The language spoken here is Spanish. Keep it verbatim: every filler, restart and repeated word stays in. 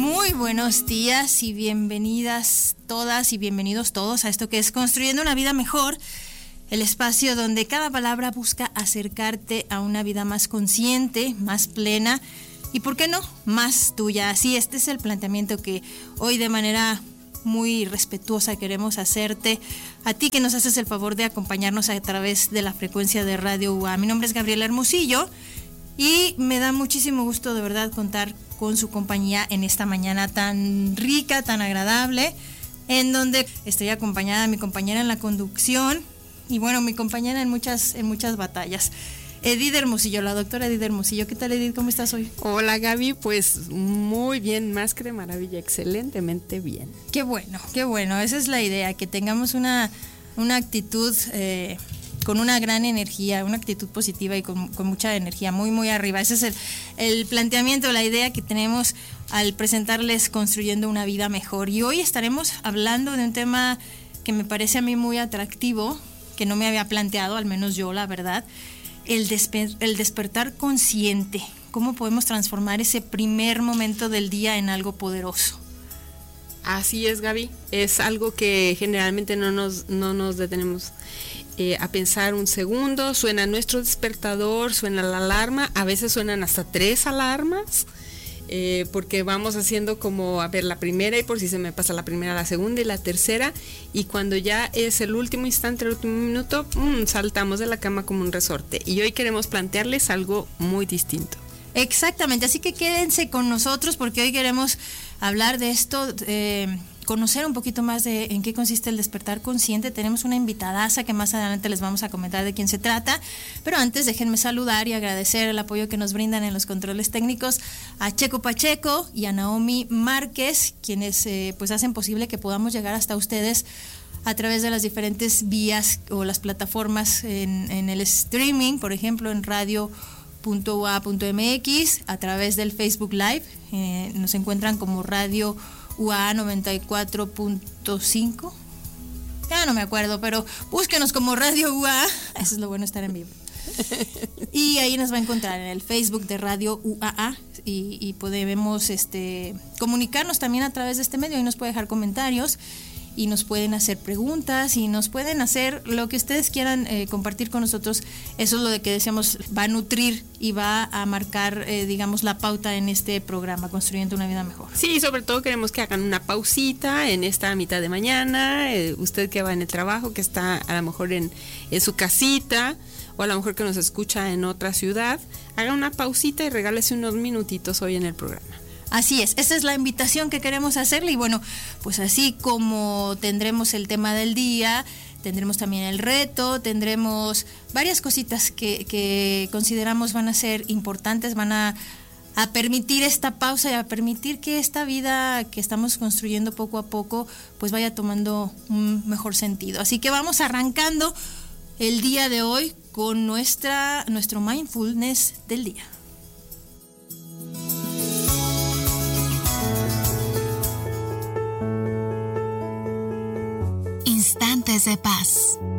Muy buenos días y bienvenidas todas y bienvenidos todos a esto que es Construyendo una Vida Mejor, el espacio donde cada palabra busca acercarte a una vida más consciente, más plena y, ¿por qué no?, más tuya. Así, este es el planteamiento que hoy de manera muy respetuosa queremos hacerte a ti que nos haces el favor de acompañarnos a través de la frecuencia de Radio U A. Mi nombre es Gabriela Hermosillo y me da muchísimo gusto de verdad contar con su compañía en esta mañana tan rica, tan agradable, en donde estoy acompañada de mi compañera en la conducción y bueno, mi compañera en muchas, en muchas batallas, Edith Hermosillo, la doctora Edith Hermosillo. ¿Qué tal, Edith? ¿Cómo estás hoy? Hola, Gaby, pues muy bien, más que de maravilla, excelentemente bien. Qué bueno, qué bueno, esa es la idea, que tengamos una, una actitud eh, con una gran energía, una actitud positiva y con, con mucha energía, muy, muy arriba. Ese es el, el planteamiento, la idea que tenemos al presentarles Construyendo una Vida Mejor. Y hoy estaremos hablando de un tema que me parece a mí muy atractivo, que no me había planteado, al menos yo, la verdad, el, desper- el despertar consciente. ¿Cómo podemos transformar ese primer momento del día en algo poderoso? Así es, Gaby, es algo que generalmente no nos, no nos detenemos eh, a pensar un segundo. Suena nuestro despertador, suena la alarma, a veces suenan hasta tres alarmas, eh, porque vamos haciendo como, a ver, la primera y por si se me pasa la primera, la segunda y la tercera, y cuando ya es el último instante, el último minuto, mmm, saltamos de la cama como un resorte. Y hoy queremos plantearles algo muy distinto. Exactamente, así que quédense con nosotros porque hoy queremos hablar de esto, eh, conocer un poquito más de en qué consiste el despertar consciente. Tenemos una invitadaza que más adelante les vamos a comentar de quién se trata, pero antes déjenme saludar y agradecer el apoyo que nos brindan en los controles técnicos a Checo Pacheco y a Naomi Márquez, quienes eh, pues hacen posible que podamos llegar hasta ustedes a través de las diferentes vías o las plataformas en, en el streaming, por ejemplo en radio punto u a punto m x, a través del Facebook Live, eh, nos encuentran como Radio U A noventa y cuatro punto cinco, ya no me acuerdo, pero búsquenos como Radio U A, eso es lo bueno de estar en vivo. Y ahí nos va a encontrar en el Facebook de Radio U A A y, y podemos este, comunicarnos también a través de este medio y nos puede dejar comentarios y nos pueden hacer preguntas y nos pueden hacer lo que ustedes quieran eh, compartir con nosotros. Eso es lo de que decíamos, va a nutrir y va a marcar, eh, digamos, la pauta en este programa, Construyendo una Vida Mejor. Sí, sobre todo queremos que hagan una pausita en esta mitad de mañana, eh, usted que va en el trabajo, que está a lo mejor en, en su casita, o a lo mejor que nos escucha en otra ciudad, haga una pausita y regálese unos minutitos hoy en el programa. Así es, esa es la invitación que queremos hacerle y bueno, pues así como tendremos el tema del día, tendremos también el reto, tendremos varias cositas que, que consideramos van a ser importantes, van a, a permitir esta pausa y a permitir que esta vida que estamos construyendo poco a poco pues vaya tomando un mejor sentido. Así que vamos arrancando el día de hoy con nuestra, nuestro mindfulness del día. Instantes de paz.